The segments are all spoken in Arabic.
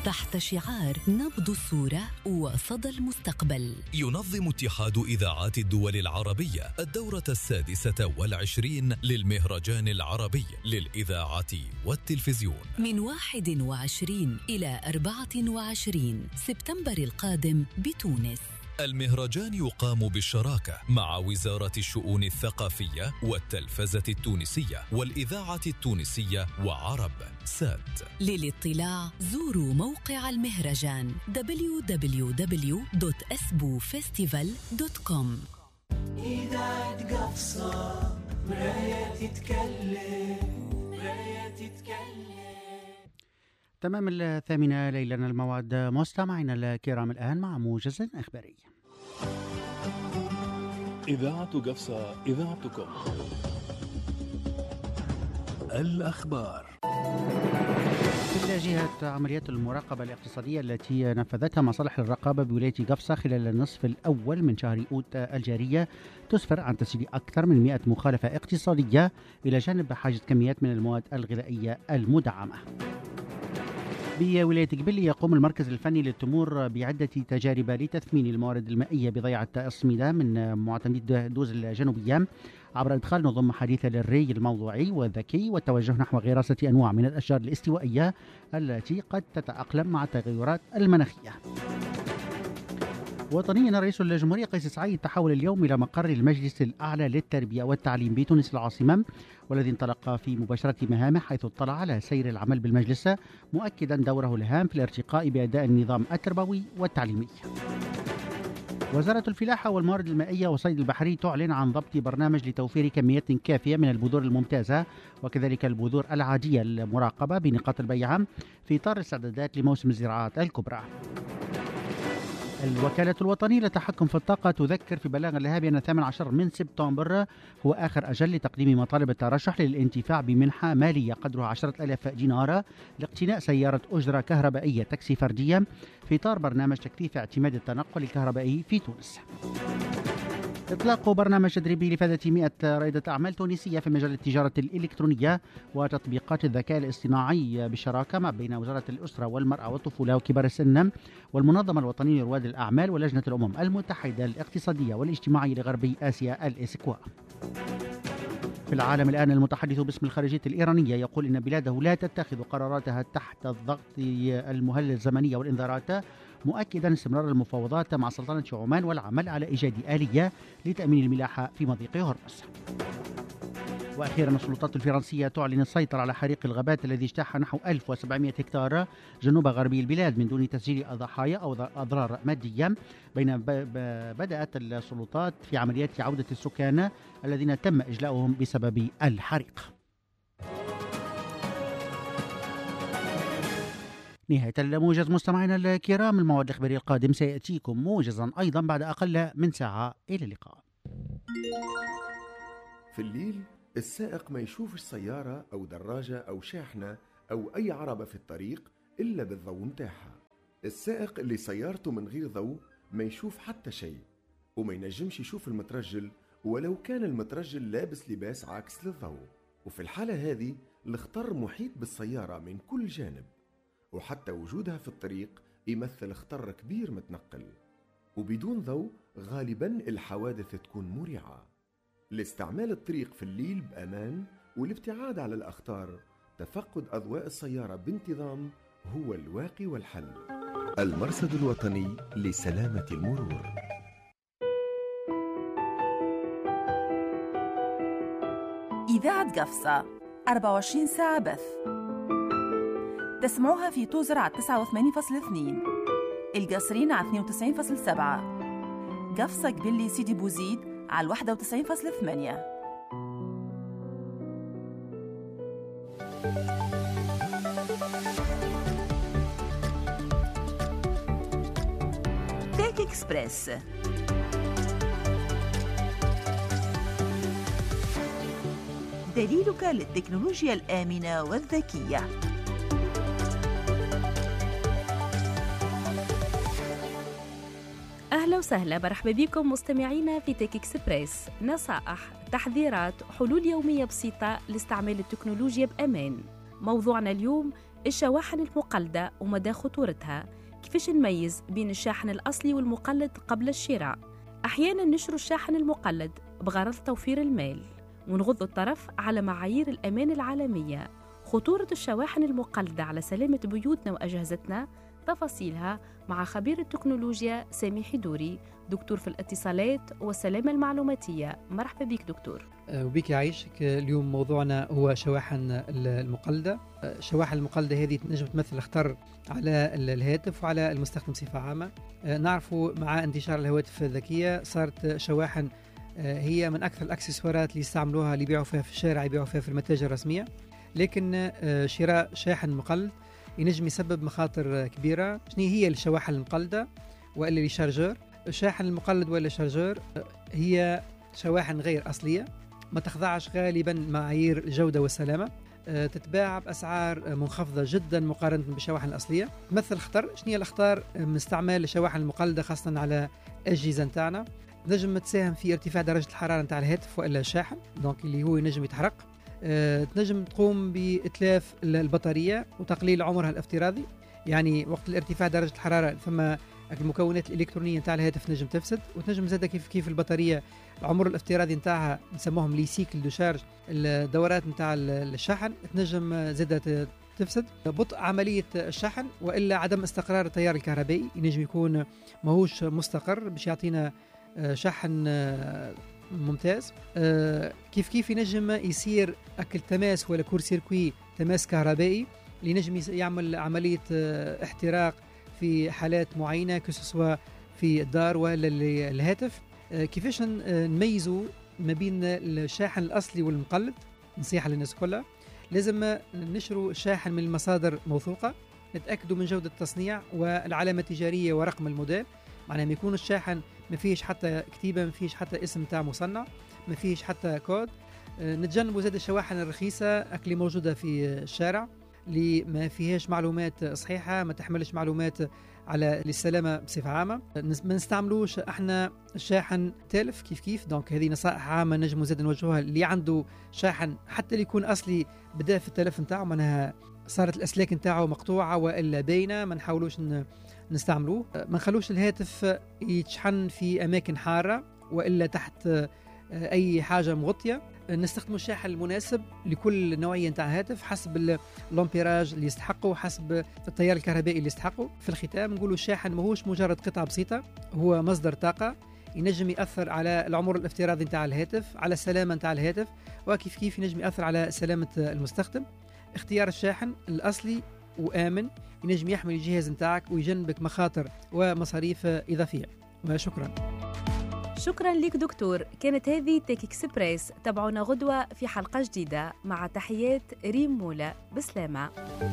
تحت شعار نبض الصورة وصدى المستقبل. ينظم اتحاد إذاعات الدول العربية الدورة 26 للمهرجان العربي للإذاعة والتلفزيون من 21 إلى 24 سبتمبر القادم بتونس. المهرجان يقام بالشراكة مع وزارة الشؤون الثقافية والتلفزة التونسية والإذاعة التونسية وعرب سات. للاطلاع زوروا موقع المهرجان www.esbofestival.com. إذاعة قفصة مراية تتكلم. تمام 8 ليلا الموعد. مستمعينا الكرام الآن مع موجز إخباري. إذاعة قفصة إذاعتكم. الأخبار. في جهة عمليات المراقبة الاقتصادية التي نفذتها مصالح الرقابة بولاية قفصة خلال النصف الأول من شهر أوت الجارية تسفر عن تسجيل أكثر من 100 مخالفة اقتصادية إلى جانب حاجز كميات من المواد الغذائية المدعمة. بولاية قبلي يقوم المركز الفني للتمور بعدة تجارب لتثمين الموارد المائية بضيعة الصميدة من معتمدي دوز الجنوبية عبر إدخال نظم حديثة للري الموضوعي والذكي والتوجه نحو غراسة أنواع من الأشجار الاستوائية التي قد تتأقلم مع التغيرات المناخية. وطنيا رئيس الجمهورية قيس سعيد تحول اليوم إلى مقر المجلس الأعلى للتربية والتعليم بتونس العاصمة، والذي انطلق في مباشرة مهامه حيث اطلع على سير العمل بالمجلس مؤكدا دوره الهام في الارتقاء بأداء النظام التربوي والتعليمي. وزارة الفلاحة والموارد المائية والصيد البحري تعلن عن ضبط برنامج لتوفير كميات كافية من البذور الممتازة وكذلك البذور العادية المراقبة بنقاط البيعة في إطار الاستعدادات لموسم الزراعات الكبرى. الوكالة الوطنية للتحكم في الطاقة تذكر في بلاغ لها بأن 18 من سبتمبر هو آخر أجل لتقديم مطالب الترشح للانتفاع بمنحة مالية قدرها 10,000 دينار لاقتناء سيارة أجرة كهربائية تاكسي فردية في إطار برنامج تكثيف اعتماد التنقل الكهربائي في تونس. إطلاق برنامج تدريبي لفائدة 100 رائدة أعمال تونسية في مجال التجارة الإلكترونية وتطبيقات الذكاء الاصطناعي بالشراكة ما بين وزارة الأسرة والمرأة والطفولة وكبار السن والمنظمة الوطنية لرواد الأعمال ولجنة الأمم المتحدة الاقتصادية والاجتماعية لغربي آسيا الإسكوا. في العالم الآن المتحدث باسم الخارجية الإيرانية يقول إن بلاده لا تتخذ قراراتها تحت الضغط المهلل الزمنية والإنذارات، مؤكدا استمرار المفاوضات مع سلطنة عمان والعمل على إيجاد آلية لتأمين الملاحة في مضيق هرمز. وأخيرا السلطات الفرنسية تعلن السيطرة على حريق الغابات الذي اجتاح نحو 1700 هكتار جنوب غربي البلاد من دون تسجيل ضحايا أو أضرار مادية، بينما بدأت السلطات في عمليات عودة السكان الذين تم إجلاؤهم بسبب الحريق. نهاية الموجز مستمعينا الكرام. الموعد الإخباري القادم سيأتيكم موجزا أيضا بعد أقل من ساعة. إلى اللقاء. في الليل السائق ما يشوفش سيارة أو دراجة أو شاحنة أو أي عربة في الطريق إلا بالضوء متاعها. السائق اللي سيارته من غير ضوء ما يشوف حتى شيء، وما ينجمش يشوف المترجل ولو كان المترجل لابس لباس عاكس للضوء. وفي الحالة هذه الخطر محيط بالسيارة من كل جانب، وحتى وجودها في الطريق يمثل خطر كبير متنقل. وبدون ضوء غالبا الحوادث تكون مريعة. لاستعمال الطريق في الليل بأمان والابتعاد على الأخطار، تفقد أضواء السيارة بانتظام هو الواقي والحل. المرصد الوطني لسلامة المرور. إذاعة قفصة 24 ساعة بث. تسمعوها في توزر على 89.2، القصرين على 92.7، قفصة قبلي سيدي بوزيد على 91.8. تيك إكسبريس، دليلك للتكنولوجيا الآمنة والذكية. أهلا وسهلا، مرحبا بكم مستمعينا في تيك إكسبريس. نصائح، تحذيرات، حلول يومية بسيطة لاستعمال التكنولوجيا بأمان. موضوعنا اليوم: الشواحن المقلدة ومدى خطورتها، كيفاش نميز بين الشاحن الأصلي والمقلد قبل الشراء. أحيانا نشرو الشاحن المقلد بغرض توفير المال ونغض الطرف على معايير الأمان العالمية. خطورة الشواحن المقلدة على سلامة بيوتنا وأجهزتنا تفاصيلها مع خبير التكنولوجيا سامي حدوري، دكتور في الاتصالات والسلامة المعلوماتية. مرحبا بك دكتور. وبك يعيشك. اليوم موضوعنا هو شواحن المقلدة. الشواحن المقلدة هذه تنجم تمثل خطر على الهاتف وعلى المستخدم بصفة عامة. نعرفوا مع انتشار الهواتف الذكية صارت شواحن هي من أكثر الأكسسوارات اللي يستعملوها، اللي يبيعوا فيها في الشارع، يبيعوا فيها في المتاجر الرسمية. لكن شراء شاحن مقلد ينجم يسبب مخاطر كبيرة. شنو هي الشواحن المقلدة وإلا الشارجور؟ الشاحن المقلد وإلا الشارجور هي شواحن غير أصلية، ما تخضعش غالبا معايير الجودة والسلامة، تتباع بأسعار منخفضة جدا مقارنة بالشواحن الأصلية. تمثل خطر. شنو هي الأخطار من استعمال الشواحن المقلدة خاصة على الأجهزة نتاعنا؟ تنجم تساهم في ارتفاع درجة الحرارة نتاع الهاتف وإلا الشاحن، دونك اللي هو ينجم يتحرق. تنجم تقوم بإتلاف البطارية وتقليل عمرها الافتراضي، يعني وقت الارتفاع درجة الحرارة فما المكونات الإلكترونية نتاع الهاتف نجم تفسد. وتنجم زادة كيف البطارية العمر الافتراضي نتاعها نسموهم لي سيكل دو شارج، الدورات نتاع الشحن تنجم زادة تفسد. بطء عملية الشحن وإلا عدم استقرار التيار الكهربائي، ينجم يكون ماهوش مستقر باش يعطينا شحن ممتاز. كيف ينجم يصير أكل تماس ولا كور سيركوي تماس كهربائي اللي ينجم يعمل عملية احتراق في حالات معينة كسوا في الدار ولا الهاتف. كيفاش نميزوا ما بين الشاحن الأصلي والمقلد؟ نصيحة للناس كلها، لازم نشروا الشاحن من المصادر موثوقة، نتأكدوا من جودة التصنيع والعلامة التجارية ورقم الموديل، معناها ما يكون الشاحن ما فيش حتى كتيبة، ما فيش حتى اسم تاع مصنع، ما فيش حتى كود. نتجنبوا زاد الشواحن الرخيصة اللي موجودة في الشارع اللي ما فيهاش معلومات صحيحة، ما تحملش معلومات على السلامة بصفة عامة. ما نستعملوش احنا الشاحن تالف كيف. دونك هذه نصائح عامة نجموا زاد نوجهوها اللي عنده شاحن حتى اللي يكون أصلي بدأ في التلف نتاعه، معناها صارت الأسلاك نتاعه مقطوعة وإلا باينة، ما نحاولوش نستعملوه. ما نخلوش الهاتف يتشحن في أماكن حارة وإلا تحت أي حاجة مغطية. نستخدم الشاحن المناسب لكل نوعية نتاع هاتف حسب اللامبيراج اللي يستحقه، حسب التيار الكهربائي اللي يستحقه. في الختام نقولوا الشاحن ماهوش مجرد قطعة بسيطة، هو مصدر طاقة ينجم يأثر على العمر الافتراضي نتاع الهاتف، على السلامة نتاع الهاتف، وكيف ينجم يأثر على سلامة المستخدم. اختيار الشاحن الأصلي وآمن ينجم يحمي الجهاز نتاعك ويجنبك مخاطر ومصاريف إضافية. وشكرا. شكرا لك دكتور. كانت هذه تيك اكسبريس. تابعونا غدوة في حلقة جديدة. مع تحيات ريم مولا. بسلامة.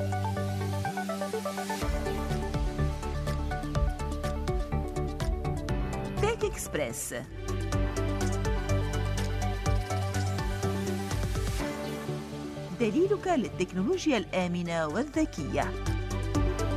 تيك اكسبريس، دليلك للتكنولوجيا الآمنة والذكية.